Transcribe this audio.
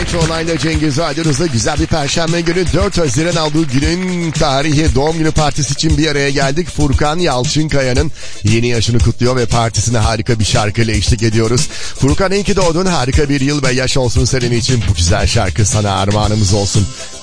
Metro Online'da Cengiz Radyo'nuzda güzel bir perşembe günü 4 Haziran olduğu günün tarihi doğum günü partisi için bir araya geldik. Furkan Yalçınkaya'nın yeni yaşını kutluyor ve partisine harika bir şarkıyla eşlik ediyoruz. Furkan, iyi ki doğdun, harika bir yıl ve yaş olsun senin için. Bu güzel şarkı sana armağanımız olsun.